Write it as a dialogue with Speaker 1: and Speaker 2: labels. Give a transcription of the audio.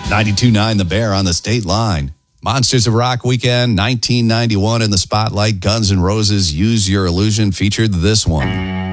Speaker 1: 92.9 The Bear on the state line. Monsters of Rock weekend, 1991 in the spotlight. Guns N' Roses, Use Your Illusion featured this one.